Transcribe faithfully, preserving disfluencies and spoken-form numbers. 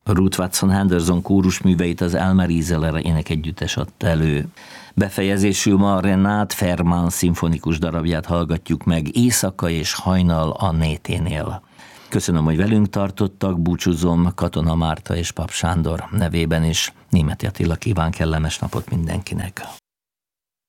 Ruth Watson Henderson kórusműveit az Elmer Iseler énekegyüttes adta elő. Befejezésül ma Renát Ferman szimfonikus darabját hallgatjuk meg, Éjszaka és hajnal a Néténél. Köszönöm, hogy velünk tartottak, búcsúzom Katona Márta és Pap Sándor nevében is. Németi Attila kíván kellemes napot mindenkinek.